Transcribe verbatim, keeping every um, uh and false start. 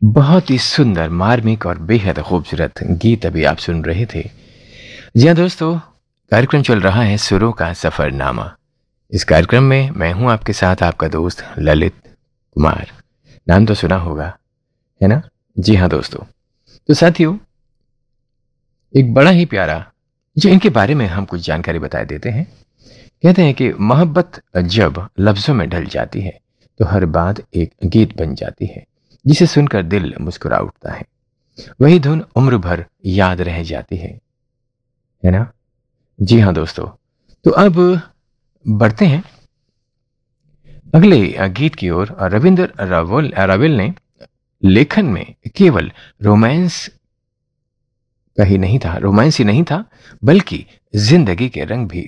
बहुत ही सुंदर, मार्मिक और बेहद खूबसूरत गीत अभी आप सुन रहे थे। जी हाँ दोस्तों, कार्यक्रम चल रहा है सुरों का सफरनामा। इस कार्यक्रम में मैं हूं आपके साथ आपका दोस्त ललित कुमार। नाम तो सुना होगा, है ना? जी हाँ दोस्तों, तो साथियों, एक बड़ा ही प्यारा जो इनके बारे में हम कुछ जानकारी बता देते हैं। कहते हैं कि मोहब्बत जब लफ्जों में ढल जाती है तो हर बात एक गीत बन जाती है, जिसे सुनकर दिल मुस्कुरा उठता है। वही धुन उम्र भर याद रह जाती है है ना? जी हाँ दोस्तों, तो अब बढ़ते हैं अगले गीत की ओर। रविंद्र रावल रावल ने लेखन में केवल रोमांस का ही नहीं था रोमांस ही नहीं था, बल्कि जिंदगी के रंग भी